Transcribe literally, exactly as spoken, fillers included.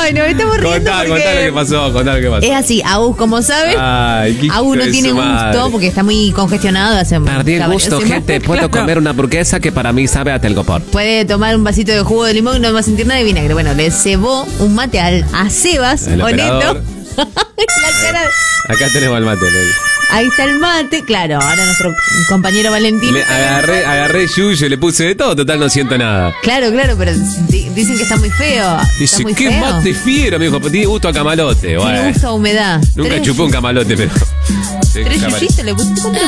Ay, no, estamos riendo Contá, porque... contá lo que pasó, contá lo que pasó. Es así, Agus, como sabes, Ay, qué Agus no hijo de tiene su gusto madre. porque está muy congestionado. Hace Perdí el hace gusto, varias gente. semanas. Puedo Claro. comer una hamburguesa que para mí sabe a telgopor. Puede tomar un vasito de jugo de limón y no va a sentir nada de vinagre. Bueno, le cebó un mate al, a Sebas, El honesto. operador. La cara de- Acá tenemos el mate, Ley. Ahí está el mate, claro. Ahora nuestro compañero Valentín. Le agarré, agarré yuyo, le puse de todo, total no siento nada. Claro, claro, pero di- dicen que está muy feo. Dice, está muy qué feo. mate fiero, me dijo, tiene gusto a camalote. Tiene Bueno, gusto a humedad. nunca Tres- chupé un camalote, pero... Tres yuyitos le puse.